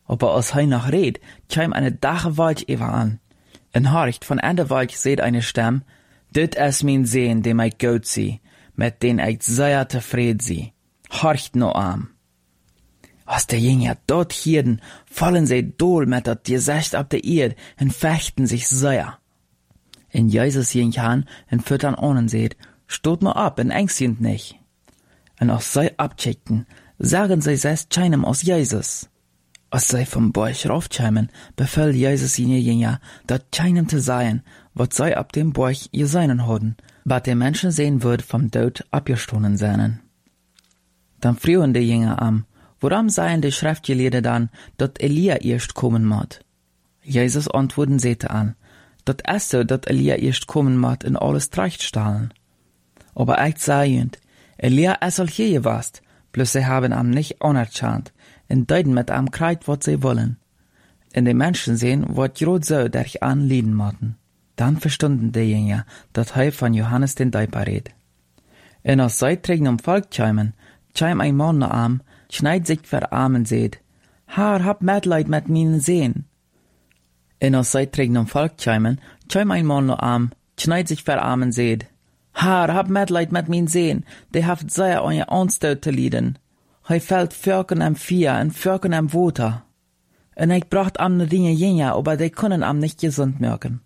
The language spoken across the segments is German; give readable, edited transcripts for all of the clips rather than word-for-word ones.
Aber als hij noch reed, kwam eine dache Wolk über an. En horcht, von an der Wolk seht eine Stimme, dit is mijn Sehn, dem ik gut zie, met den ik sehr tevreden zie. Horcht no am. Als der Jünger dort hierden, fallen sie dool met dat Gezicht op de Erd en fechten sich sehr. En Jesus ging an en füttern ohnen seht, stot nur ab en ängstend nicht. En als sie abcheckten, sagen sie selbst keinem aus Jesus. Als sie vom Borch raufkämen, befahl Jesus ihnen Jünger, dat keinem zu sein, wat sie ab dem Borch ihr seinen hadden, wat der Menschen sehen würd vom Tod abgestohlen seinen. Dann frühen die Jünger am, woran seien die Schriftgelehrten dann, dat Elia erst kommen mod? Jesus antworten sehte an, dat es so, dat Elia erst kommen mod in alles Trachtstahlen. Aber ich sage ihnen, Elia es al hier gewast, bloß sie haben am nicht anerkannt, en deuten mit am kreit, wat sie wollen. In den Menschen sehen, wat grot so, der ich anlieden motten. Dann verstunden die Jünger, dat hij von Johannes den Däuper red. En als sie trägen Volk kämen, käm ein Mann nach am, schneid sich verarmen seht, Herr, hab Mitleid mit meinen Sehn. En als sie trägen Volk kämen, käm ein Mann nach am, schneid sich verarmen seht, Herr, hab Mitleid mit meinen Sehn, die haft sehr euer Anstoot te lieden. Hij fällt Völkern am Vier und Völkern am Water. En ich bracht am ne Dinge Jünger, aber die können am nicht gesund merken.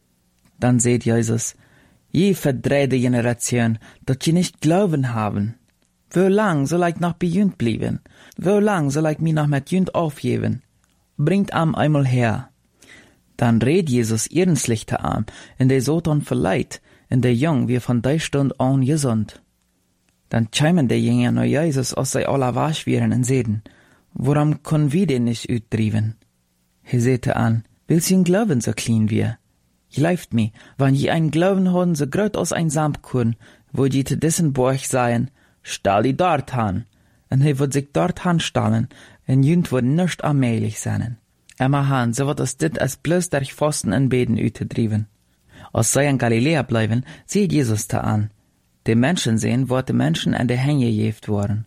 Dann seht Jesus, je verdrehte Generation, dat je nicht glauben haben. Wo lang soll ich noch bei jünd blieben? Wo lang soll ich mich noch mit jünd aufgeben? Bringt am einmal her. Dann red Jesus ernstlich an, in der Soton verleiht, in der Jung wie von der Stund an gesund. Dann kämen die Jünger nach Jesus, als sie alle wasch wären und sehten, warum können wir den nicht utdriven? Er sehte an, willst ihn glauben, so klein wir? Gleift mi, wann je ein Glauben haben, so grot aus ein Samtkorn, wo je zu dessen Borch seien, stall die dort han. Und er wird sich dort hanstallen, und jünd wird nicht allmählich sein. Emma han, so wird es dit als bloß durch Pfosten und Beten utdriven. Als sie in Galiläa bleiben, sieht Jesus da an. Die Menschen sehen, wo die Menschen an der Hänge gejeft worden.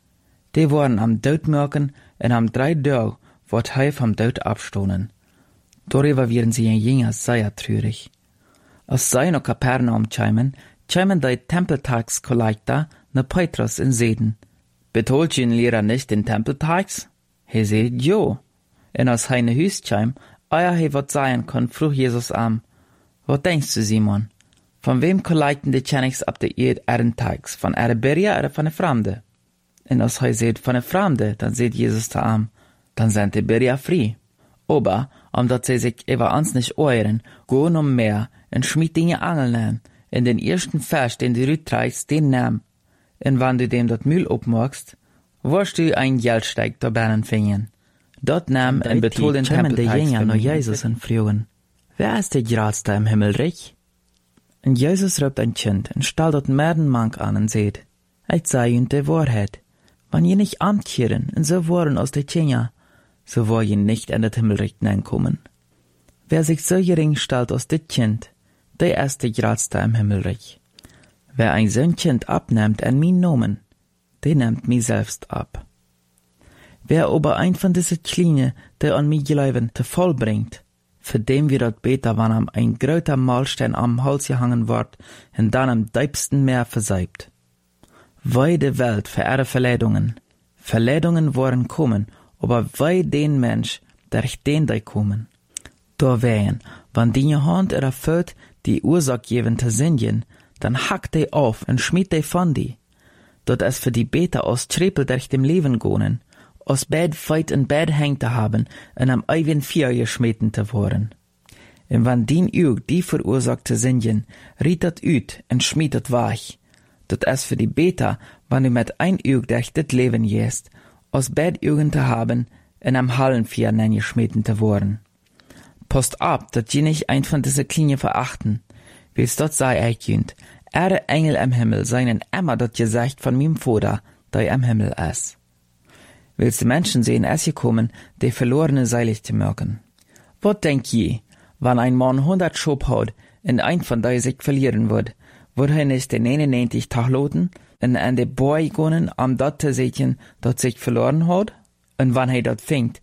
Die waren am Tod merken, und am 3 Tage wird er vom Tod abstohlen. Darüber werden sie in Jünger sehr traurig. Als sie nach Kapernaum kämen die Tempeltagskollektor nach Petrus in Seden. Betolt ihn Lehrer nicht den Tempeltags? Er sagt, jo. Und als er in Hüs käm, er wird sein kann, frug Jesus an, was denkst du, Simon? Von wem kollekten die Tschennigs ab der Erd Tags? Von Beria oder von der Fremde? Und als er sagt, von der Fremde, dann sagt Jesus da an, dann sind die Beria frei. Aber, omdat sie sich über uns nicht euren, gehen Meer und schmied Dinge Angeln an, in den ersten Fisch, den du rüttreichst, den nimm. Und wenn du dem dort Müll abmachst, wirst du ein Geldsteig da binnen finden. Dort nimm und betol den Tempeltags von Jesus und fragen, wer ist der Geradste im Himmelreich? Und Jesus raubt ein Kind und stellt dort mehreren Mank an und sagt, ich sage ihnen die Wahrheit, wenn ihr nicht amtkehren und so waren aus der Kinder, so wollt ihr nicht in das Himmelreich hineinkommen. Wer sich so gering stellt aus dit Kind, der ist der Geradste im Himmelreich. Wer ein so Kind abnimmt an mein Namen, der nimmt mich selbst ab. Wer aber ein von diesen Kleinen, der an mich glauben, zu voll bringt, für dem wir dort beten, wann am ein großer Mahlstein am Hals gehangen wird und dann am tiefsten Meer verseibt. Wei de Welt für ihre Verleidungen. Verleidungen wollen kommen, aber wei den Mensch, der ich den da kommen. Da wehen, wann die Hand ihrer Föt die Ursache geben zu singen, dann hackt die auf und schmied die von die. Dort es für die Beter aus Trepel durch dem Leben gonen, aus Bett feit in Bett hängt zu haben und am eigen Vier geschmeten zu worden. Und wann din Üg die verursacht zu singen, riet dat üt und schmied dat weich. Dort es für die Beter, wann du mit ein Üg durch dit Leben gehst, aus Bett Ügen zu haben und am Hallenvier geschmeten zu worden. Post ab, dat je nicht ein von diese Klinge verachten. Wie's dort sei ich jünd, Engel am Himmel seinen immer dat Gesicht von mim Vater, der am Himmel ist. Willst du Menschen sehen, es gekommen, die verlorene seilig zu merken? Wat denk je, wann ein Mann 100 Schub hat, und ein von dei sich verlieren wird er nicht den 99 Tag loten, und an de Boy gonen, am dort zu sehen, dat sich verloren hat? Und wann dat fingt,